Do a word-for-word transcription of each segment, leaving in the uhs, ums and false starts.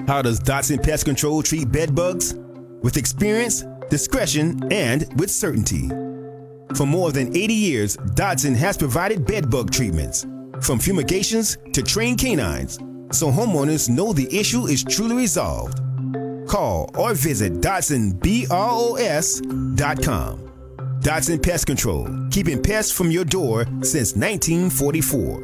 How does Dotson Pest Control treat bed bugs? With experience, discretion, and with certainty. For more than eighty years, Dotson has provided bed bug treatments, from fumigations to trained canines, so homeowners know the issue is truly resolved. Call or visit Dotson Bros dot com. Dotson Pest Control, keeping pests from your door since nineteen forty-four.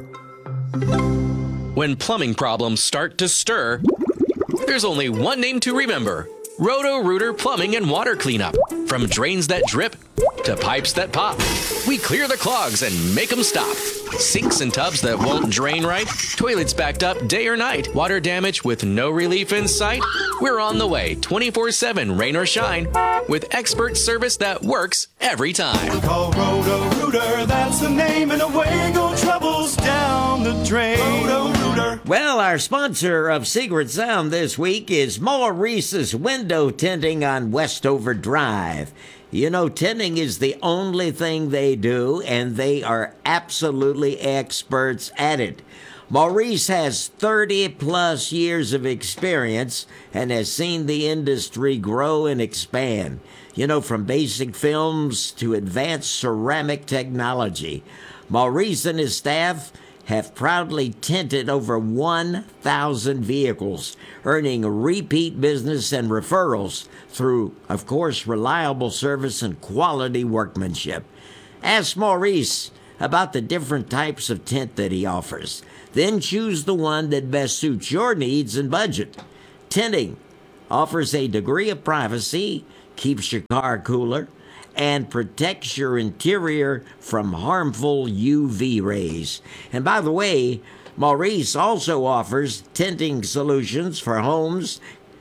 When plumbing problems start to stir, there's only one name to remember: Roto-Rooter Plumbing and Water Cleanup. From drains that drip to pipes that pop, we clear the clogs and make them stop. Sinks and tubs that won't drain right, toilets backed up day or night, water damage with no relief in sight. We're on the way twenty-four seven, rain or shine, with expert service that works every time. Call Roto-Rooter, that's the name, and away go troubles down the drain. Roto-Rooter. Well, our sponsor of Secret Sound this week is Maurice's Window Tinting on Westover Drive. You know, tinting is the only thing they do, and they are absolutely experts at it. Maurice has thirty plus years of experience and has seen the industry grow and expand. You know, from basic films to advanced ceramic technology. Maurice and his staff have proudly tinted over one thousand vehicles, earning repeat business and referrals through, of course, reliable service and quality workmanship. Ask Maurice about the different types of tint that he offers. Then choose the one that best suits your needs and budget. Tinting offers a degree of privacy, keeps your car cooler, and protects your interior from harmful U V rays. And by the way, Maurice also offers tinting solutions for homes,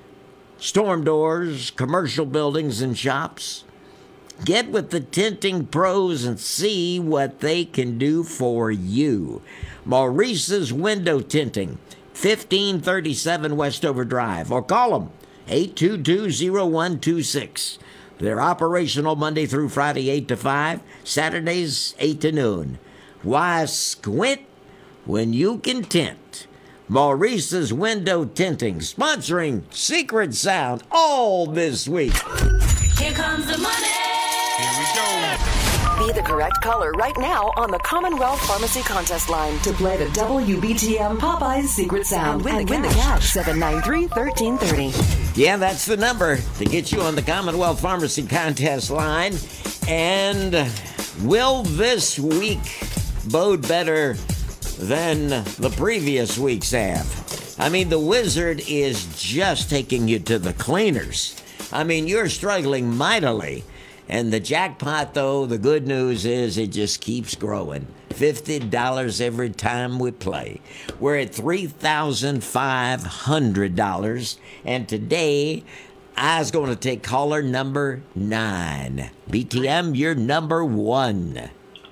storm doors, commercial buildings, and shops. Get with the tinting pros and see what they can do for you. Maurice's Window Tinting, fifteen thirty-seven Westover Drive, or call them eight two two, zero one two six. They're operational Monday through Friday, eight to five, Saturdays, eight to noon. Why squint when you can tint? Maurice's Window Tinting, sponsoring Secret Sound all this week. Here comes the money. Here we go. Be the correct color right now on the Commonwealth Pharmacy contest line to play the W B T M Popeyes Secret Sound and win, and the, win cash. the cash. seven nine three, one three three zero. Yeah, that's the number to get you on the Commonwealth Pharmacy contest line. And will this week bode better than the previous weeks have? I mean, the wizard is just taking you to the cleaners. I mean, you're struggling mightily. And the jackpot, though, the good news is it just keeps growing. fifty dollars every time we play. We're at three thousand five hundred dollars. And today, I was going to take caller number nine. B T M, you're number one.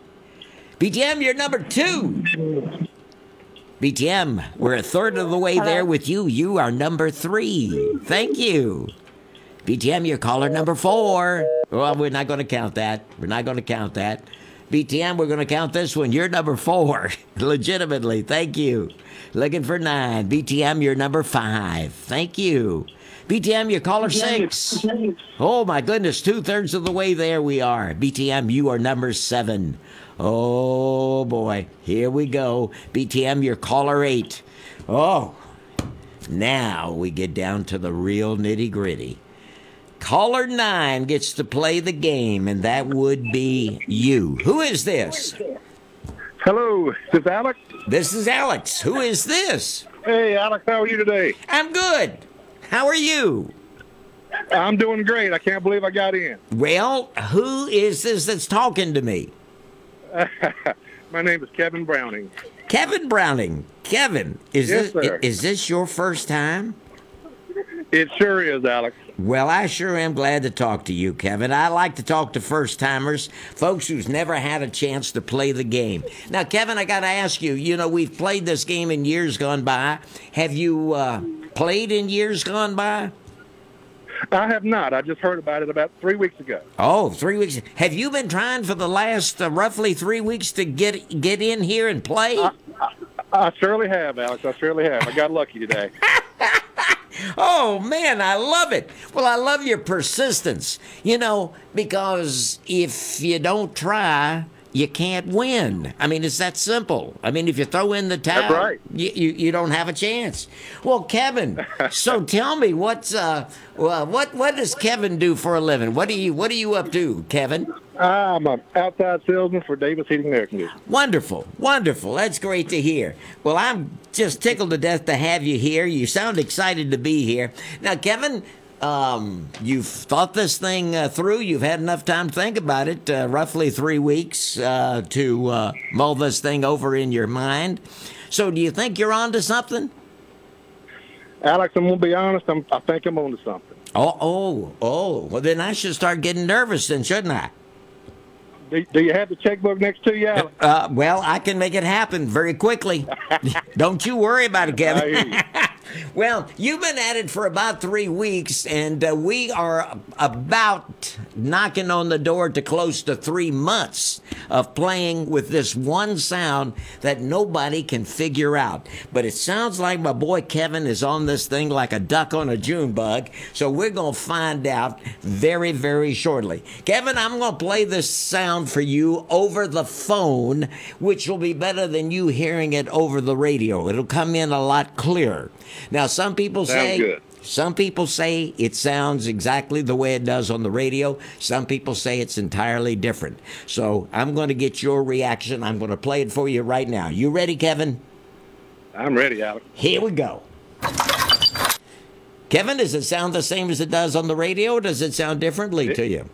B T M, you're number two. B T M, we're a third of the way there with you. You are number three. Thank you. B T M, you're caller number four. Well, we're not going to count that. We're not going to count that. B T M, we're going to count this one. You're number four. Legitimately. Thank you. Looking for nine. B T M, you're number five. Thank you. B T M, you're caller six. Oh, my goodness. Two-thirds of the way there we are. B T M, you are number seven. Oh, boy. Here we go. B T M, you're caller eight. Oh, now we get down to the real nitty-gritty. Caller nine gets to play the game, and that would be you. Who is this? Hello, is this Alex? This is Alex. Who is this? Hey, Alex, how are you today? I'm good. How are you? I'm doing great. I can't believe I got in. Well, who is this that's talking to me? My name is Kevin Browning. Kevin Browning. Kevin, is Yes, this sir. is this your first time? It sure is, Alex. Well, I sure am glad to talk to you, Kevin. I like to talk to first-timers, folks who's never had a chance to play the game. Now, Kevin, I got to ask you, you know, we've played this game in years gone by. Have you uh, played in years gone by? I have not. I just heard about it about three weeks ago. Oh, three weeks. Have you been trying for the last uh, roughly three weeks to get get in here and play? I, I, I surely have, Alex. I surely have. I got lucky today. Oh, man, I love it. Well, I love your persistence, you know, because if you don't try, you can't win. I mean, it's that simple. I mean, if you throw in the towel, That's right. you, you, you don't have a chance. Well, Kevin, so tell me, what's uh, well, what what does Kevin do for a living? What are you What are you up to, Kevin? I'm an outside salesman for Davis Heating and Air Conditioning. Wonderful, wonderful. That's great to hear. Well, I'm just tickled to death to have you here. You sound excited to be here. Now, Kevin, um, you've thought this thing uh, through. You've had enough time to think about it, uh, roughly three weeks uh, to uh, mull this thing over in your mind. So do you think you're onto something? Alex, I'm going to be honest. I'm, I think I'm on to something. Oh, oh, oh. Well, then I should start getting nervous then, shouldn't I? Do, do you have the checkbook next to you, Alex? Uh, well, I can make it happen very quickly. Don't you worry about it, Kevin. Well, you've been at it for about three weeks, and uh, we are about knocking on the door to close to three months of playing with this one sound that nobody can figure out. But it sounds like my boy Kevin is on this thing like a duck on a June bug, so we're going to find out very, very shortly. Kevin, I'm going to play this sound for you over the phone, which will be better than you hearing it over the radio. It'll come in a lot clearer. Now, some people Sounds say good. some people say it sounds exactly the way it does on the radio. Some people say it's entirely different. So I'm going to get your reaction. I'm going to play it for you right now. You ready, Kevin? I'm ready, Alex. Here we go. Kevin, does it sound the same as it does on the radio, or does it sound differently It- to you?